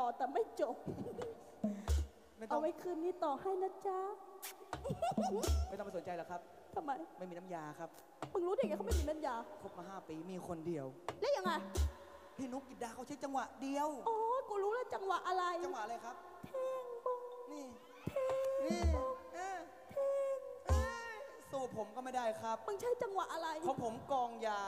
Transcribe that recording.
แต่ไม่จบไม่ต้อเอางไว้คืนนี้ต่อให้นะจ๊ะไม่ต้องไปสนใจหรอกครับทำไมไม่มีน้ำยาครับมึงรู้ได้ไงเขาไม่มีน้ำยาคบมา5 ปีมีคนเดียวแล้วยังไงพี่นุกกิดดาเขาใช้จังหวะเดียวอ๋อกูรู้แล้วจังหวะอะไรจังหวะอะไรครับเท่งบงนี่เท่งนี่บงเออเท่งเออสู้ผมก็ไม่ได้ครับมึงใช้จังหวะอะไรเพราะผมกองยา